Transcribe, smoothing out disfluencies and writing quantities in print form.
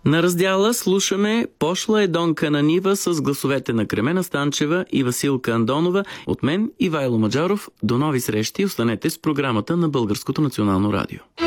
На раздяла слушаме "Пошла е Донка на Нива" с гласовете на Кремена Станчева и Василка Андонова. От мен Ивайло Маджаров. До нови срещи. Останете с програмата на Българското национално радио.